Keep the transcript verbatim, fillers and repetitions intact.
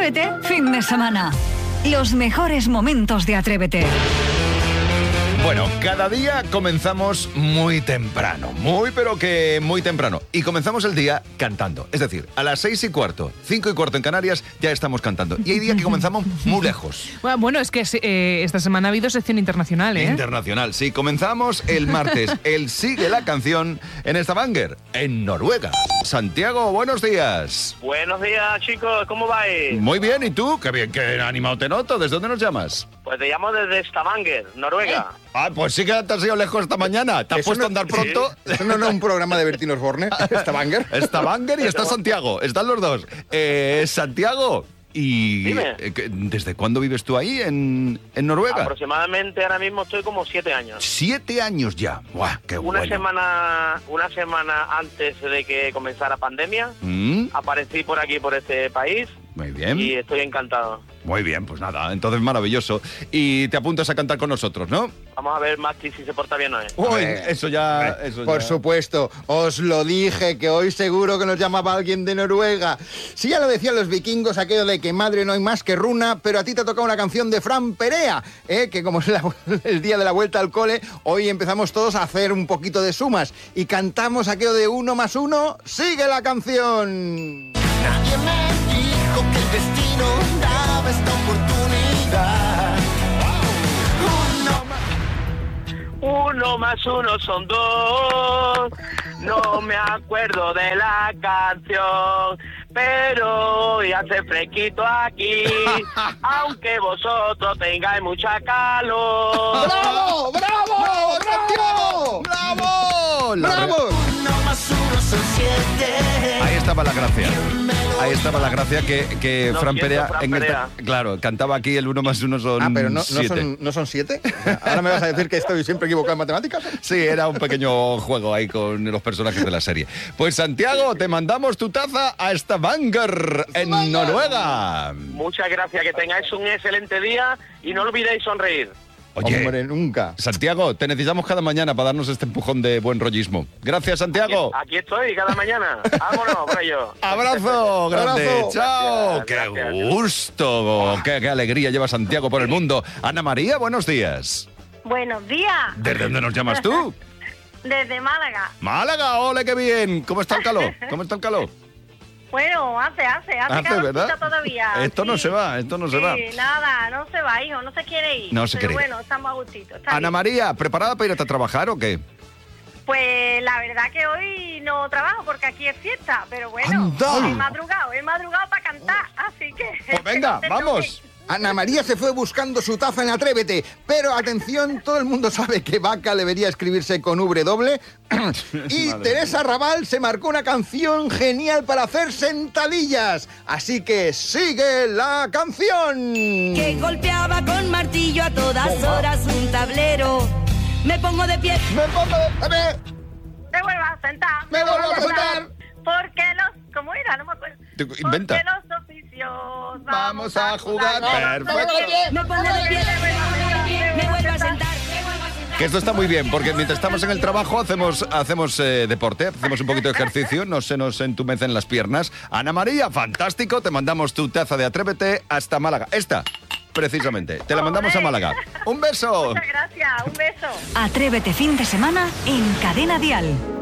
Atrévete, fin de semana. Los mejores momentos de Atrévete. Bueno, cada día comenzamos muy temprano, muy pero que muy temprano. Y comenzamos el día cantando. Es decir, a las seis y cuarto, cinco y cuarto en Canarias, ya estamos cantando. Y hay días que comenzamos muy lejos. Bueno, es que eh, esta semana ha habido sección internacional, ¿eh? Internacional, sí. Comenzamos el martes, el Sigue la Canción en Stavanger, en Noruega. Santiago, buenos días. Buenos días, chicos, ¿cómo vais? Muy bien, ¿y tú? Qué bien, qué animado te noto. ¿Desde dónde nos llamas? Pues te llamo desde Stavanger, Noruega. ¿Eh? Ah, pues sí que te has ido lejos esta mañana. ¿Te has puesto no, a andar pronto? Sí. ¿Eso no es un programa de Bertín Osborne? Stavanger. Stavanger y está Santiago. Están los dos. Eh, Santiago, ¿y Dime. desde cuándo vives tú ahí en, en Noruega? Aproximadamente ahora mismo estoy como siete años. Siete años ya. ¡Buah, qué una bueno! Semana, una semana antes de que comenzara pandemia, ¿Mm? aparecí por aquí, por este país. Muy bien. Y estoy encantado. Muy bien, pues nada, entonces maravilloso. Y te apuntas a cantar con nosotros, ¿no? Vamos a ver, Maxi, si se porta bien o no. Uy, eso ya... Eso Por ya. supuesto, os lo dije, que hoy seguro que nos llamaba alguien de Noruega. Sí, ya lo decían los vikingos, aquello de que madre no hay más que runa, pero a ti te ha tocado una canción de Fran Perea, ¿eh? Que como es la, el día de la vuelta al cole, hoy empezamos todos a hacer un poquito de sumas y cantamos aquello de uno más uno, sigue la canción. Nadie me dijo que el destino daba esta oportunidad. Uno, uno más uno son dos. No me acuerdo de la canción, pero hoy hace fresquito aquí, aunque vosotros tengáis mucha calor. ¡Bravo! ¡Bravo! ¡Bravo! ¡Bravo! La ¡Bravo! Uno más uno son siete. Ahí estaba la gracia. Ahí estaba la gracia que, que Lo Fran siento, Perea, Fran en Perea. esta- claro, cantaba aquí el uno más uno son Ah, pero no, no, siete. son, ¿no son siete? ¿Ahora me vas a decir que estoy siempre equivocado en matemáticas? Sí, era un pequeño juego ahí con los personajes de la serie. Pues Santiago, te mandamos tu taza a Stavanger, en Noruega. Muchas gracias, que tengáis un excelente día y no olvidéis sonreír. Oye, Hombre, nunca. Santiago, te necesitamos cada mañana para darnos este empujón de buen rollismo. Gracias, Santiago. Aquí estoy cada mañana. Vámonos, por ello. Abrazo grande, Abrazo. chao. Gracias, Qué gracias. gusto, qué, qué alegría lleva Santiago por el mundo. Ana María, buenos días. Buenos días, ¿Desde dónde nos llamas tú? desde Málaga. Málaga, ole, qué bien. ¿Cómo está el calor? ¿Cómo está el calor? Bueno, hace, hace, hace, Hace, calorcito ¿verdad? todavía. Esto sí. no se va, esto no se Sí, va. nada, no se va, hijo, no se quiere ir. No se Pero quiere ir. bueno, estamos a gustito. está Ana bien. María, ¿preparada para irte a trabajar o qué? Pues la verdad que hoy no trabajo porque aquí es fiesta, pero bueno, ¡Anda! he madrugado, he madrugado para cantar, así que... Pues venga, que vamos. Ana María se fue buscando su taza en Atrévete, pero atención, todo el mundo sabe que vaca debería escribirse con W. Y Madre Teresa Raval se marcó una canción genial para hacer sentadillas. Así que sigue la canción. Que golpeaba con martillo a todas horas un tablero. Me pongo de pie. Me pongo de... a ver, Te vuelvas a sentar. Me vuelvo a sentar. Porque los... ¿Cómo era? No me acuerdo. Tú, inventa. Porque los oficios... Vamos a jugar. Vamos a Perfecto. Me pongo de pie. Me vuelvo a sentar. Que esto está muy bien, porque mientras estamos en el trabajo hacemos, hacemos eh, deporte, hacemos un poquito de ejercicio, no se nos entumecen las piernas. Ana María, fantástico, te mandamos tu taza de Atrévete hasta Málaga. Esta, precisamente, te la mandamos a Málaga. ¡Un beso! Muchas gracias, un beso. Atrévete fin de semana en Cadena Dial.